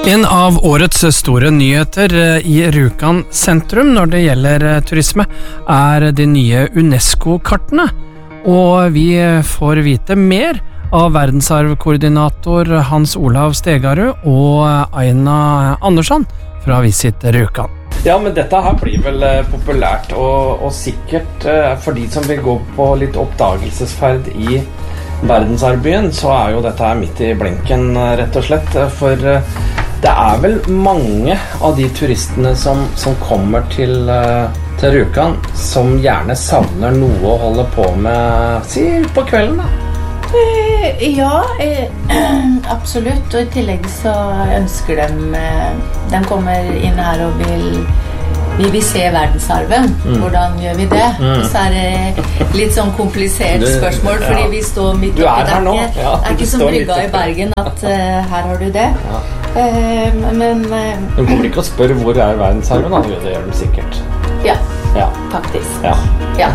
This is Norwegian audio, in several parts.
En av årets store nyheter i Rjukan sentrum når det gjelder turisme de nye UNESCO-kartene, og vi får vite mer av verdensarvkoordinator Hans Olav Stegarud og Aina Andersson fra Visit Rjukan. Ja, men dette her blir vel populært, og sikkert for de som vil gå på litt oppdagelsesferd i verdensarvbyen, så jo dette her midt i blinken, rett og slett, for det vel mange av de turistene som kommer til Rjukan, som gjerne savner noe å holde på med, si, på kvelden da. Ja, absolutt, og i tillegg så ønsker de kommer inn her og vi vil se verdensarven. Hvordan gjør vi det? Og så det litt sånn komplisert spørsmål, fordi vi står midt oppi dekket. Det ikke som brygga i Bergen at her har du det. Men de kommer ikke å spørre hvor verdensarven, da. Det gjør de sikkert. Ja, faktisk. Ja.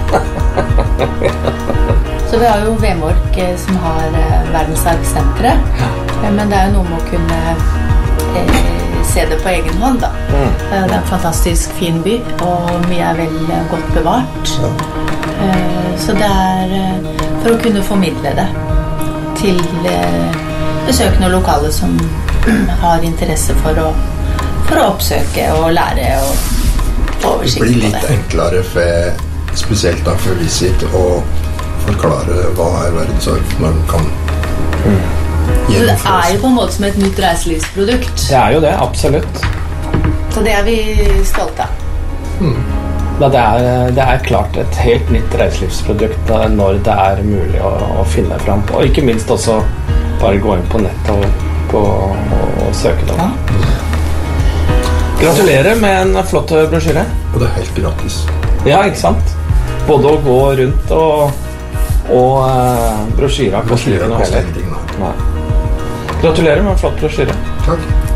Så vi har jo Vemork som har verdensarvsenteret, men det jo noe med å kunne se det på egen hånd da. Det en fantastisk fin by, og mye vel godt bevart. Så det for å kunne formidle det til besøkende og lokale som har interesse for å oppsøke og lære og få oversikt på det. Det blir litt enklere, spesielt da for Visit, å forklare hva verdensarv når den kan det jo på en måte som et nytt reiselivsprodukt. Det jo det, absolutt. Så det vi stolte av. Det klart et helt nytt reiselivsprodukt når det mulig å finne fram. Og ikke minst også bare gå inn på nettet og søke det. Gratulerer med en flott brosjyre. Og det helt gratis. Ja, ikke sant? Både å gå rundt og brosjyra koster ikke noe heller. Gratulerer med en flott brosjyre. Takk.